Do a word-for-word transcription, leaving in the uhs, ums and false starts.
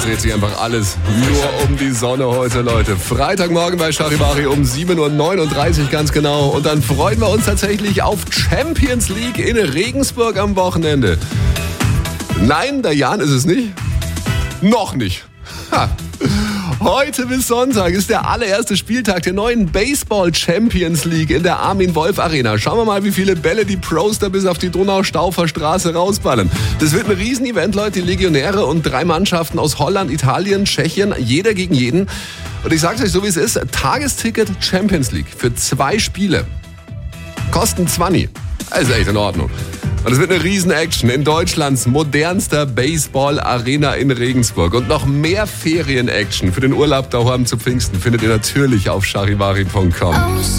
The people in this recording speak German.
Es dreht sich einfach alles nur um die Sonne heute, Leute. Freitagmorgen bei Charivari um sieben Uhr neununddreißig ganz genau. Und dann freuen wir uns tatsächlich auf Champions League in Regensburg am Wochenende. Nein, der Jan ist es nicht. Noch nicht. Ha. Heute bis Sonntag ist der allererste Spieltag der neuen Baseball Champions League in der Armin Wolf Arena. Schauen wir mal, wie viele Bälle die Pros da bis auf die Donau-Staufer Straße rausballern. Das wird ein Riesenevent, Leute. Die Legionäre und drei Mannschaften aus Holland, Italien, Tschechien, jeder gegen jeden. Und ich sag's euch so, wie es ist. Tagesticket Champions League für zwei Spiele. Kosten zwanzig. Also echt in Ordnung. Und es wird eine Riesen-Action in Deutschlands modernster Baseball-Arena in Regensburg. Und noch mehr Ferien-Action für den Urlaub daheim zu Pfingsten findet ihr natürlich auf charivari punkt com.